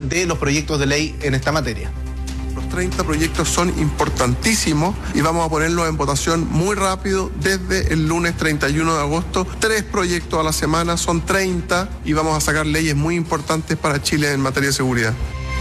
de los proyectos de ley en esta materia. Los 30 proyectos son importantísimos y vamos a ponerlos en votación muy rápido desde el lunes 31 de agosto. 3 proyectos a la semana, son 30 y vamos a sacar leyes muy importantes para Chile en materia de seguridad.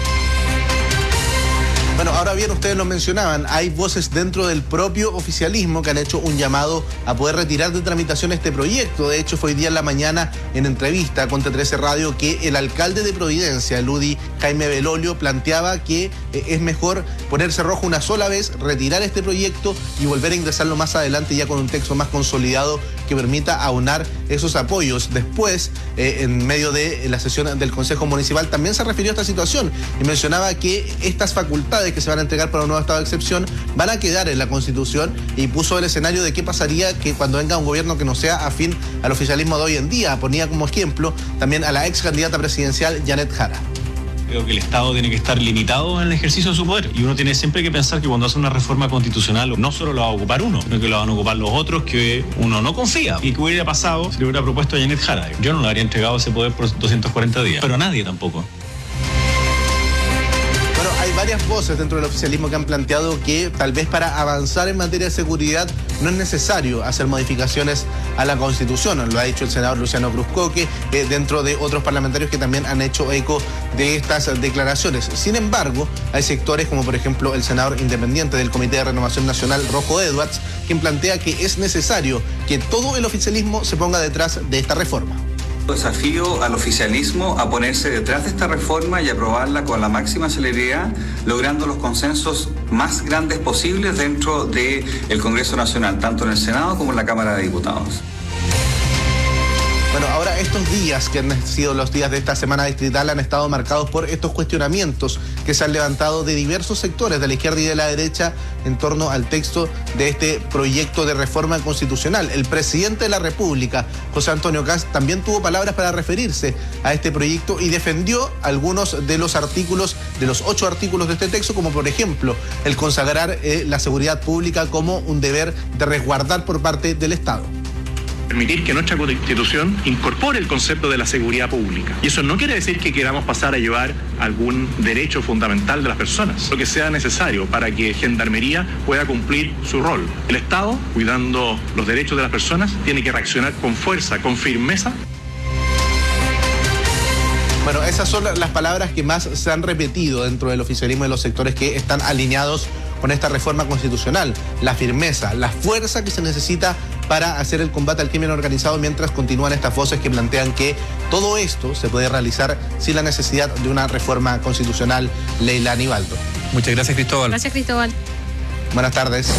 Bueno, ahora bien, ustedes lo mencionaban, hay voces dentro del propio oficialismo que han hecho un llamado a poder retirar de tramitación este proyecto. De hecho, fue hoy día en la mañana en entrevista con T13 Radio que el alcalde de Providencia, el UDI Jaime Belolio, planteaba que es mejor ponerse rojo una sola vez, retirar este proyecto y volver a ingresarlo más adelante ya con un texto más consolidado que permita aunar esos apoyos. Después, en medio de la sesión del Consejo Municipal, también se refirió a esta situación y mencionaba que estas facultades que se van a entregar para un nuevo estado de excepción van a quedar en la Constitución y puso el escenario de qué pasaría que cuando venga un gobierno que no sea afín al oficialismo de hoy en día. Ponía como ejemplo también a la ex candidata presidencial Janet Jara. Creo que el Estado tiene que estar limitado en el ejercicio de su poder y uno tiene siempre que pensar que cuando hace una reforma constitucional no solo lo va a ocupar uno, sino que lo van a ocupar los otros que uno no confía. ¿Y qué hubiera pasado si le hubiera propuesto a Janet Jara? Yo no le habría entregado ese poder por 240 días, pero nadie tampoco. Bueno, hay varias voces dentro del oficialismo que han planteado que tal vez para avanzar en materia de seguridad no es necesario hacer modificaciones a la Constitución. Lo ha dicho el senador Luciano Cruzcoque, dentro de otros parlamentarios que también han hecho eco de estas declaraciones. Sin embargo, hay sectores como por ejemplo el senador independiente del Comité de Renovación Nacional, Rojo Edwards, quien plantea que es necesario que todo el oficialismo se ponga detrás de esta reforma. Desafío al oficialismo a ponerse detrás de esta reforma y aprobarla con la máxima celeridad, logrando los consensos más grandes posibles dentro del Congreso Nacional, tanto en el Senado como en la Cámara de Diputados. Bueno, ahora estos días que han sido los días de esta semana distrital han estado marcados por estos cuestionamientos que se han levantado de diversos sectores de la izquierda y de la derecha en torno al texto de este proyecto de reforma constitucional. El presidente de la República, José Antonio Kast, también tuvo palabras para referirse a este proyecto y defendió algunos de los artículos, de los 8 artículos de este texto, como por ejemplo el consagrar la seguridad pública como un deber de resguardar por parte del Estado. Permitir que nuestra Constitución incorpore el concepto de la seguridad pública. Y eso no quiere decir que queramos pasar a llevar algún derecho fundamental de las personas, lo que sea necesario para que Gendarmería pueda cumplir su rol. El Estado, cuidando los derechos de las personas, tiene que reaccionar con fuerza, con firmeza. Bueno, esas son las palabras que más se han repetido dentro del oficialismo de los sectores que están alineados con esta reforma constitucional. La firmeza, la fuerza que se necesita para hacer el combate al crimen organizado, mientras continúan estas voces que plantean que todo esto se puede realizar sin la necesidad de una reforma constitucional. Leila Aníbaldo. Muchas gracias, Cristóbal. Gracias, Cristóbal. Buenas tardes.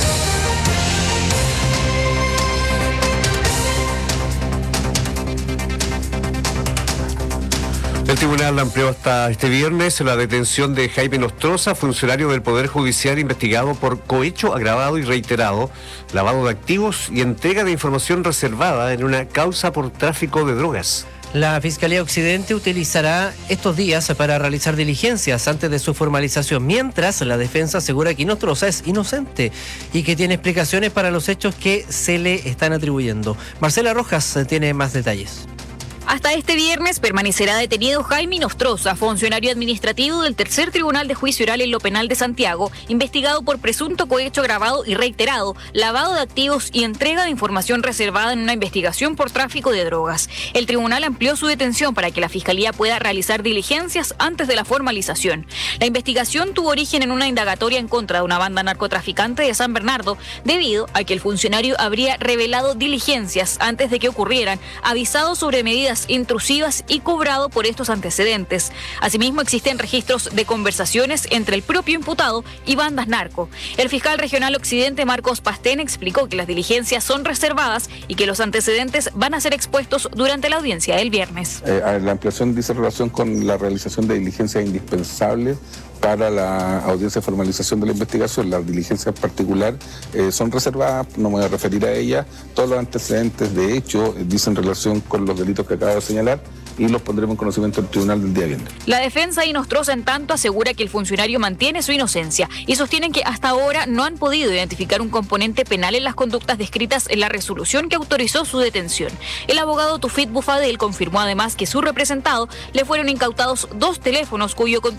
El tribunal amplió hasta este viernes la detención de Jaime Nostroza, funcionario del Poder Judicial investigado por cohecho agravado y reiterado, lavado de activos y entrega de información reservada en una causa por tráfico de drogas. La Fiscalía Occidente utilizará estos días para realizar diligencias antes de su formalización, mientras la defensa asegura que Nostroza es inocente y que tiene explicaciones para los hechos que se le están atribuyendo. Marcela Rojas tiene más detalles. Hasta este viernes permanecerá detenido Jaime Nostroza, funcionario administrativo del Tercer Tribunal de Juicio Oral en lo Penal de Santiago, investigado por presunto cohecho agravado y reiterado, lavado de activos y entrega de información reservada en una investigación por tráfico de drogas. El tribunal amplió su detención para que la Fiscalía pueda realizar diligencias antes de la formalización. La investigación tuvo origen en una indagatoria en contra de una banda narcotraficante de San Bernardo, debido a que el funcionario habría revelado diligencias antes de que ocurrieran, avisado sobre medidas intrusivas y cobrado por estos antecedentes. Asimismo, existen registros de conversaciones entre el propio imputado y bandas narco. El fiscal regional Occidente, Marcos Pastén, explicó que las diligencias son reservadas y que los antecedentes van a ser expuestos durante la audiencia del viernes. La ampliación dice relación con la realización de diligencias indispensables para la audiencia de formalización de la investigación. Las diligencias en particular son reservadas, no me voy a referir a ellas. Todos los antecedentes, de hecho, dicen relación con los delitos que acabo de señalar y los pondremos en conocimiento del tribunal del día viernes. La defensa y Nostroza, en tanto, asegura que el funcionario mantiene su inocencia y sostienen que hasta ahora no han podido identificar un componente penal en las conductas descritas en la resolución que autorizó su detención. El abogado Tufit Bufadel confirmó además que su representado le fueron incautados 2 teléfonos cuyo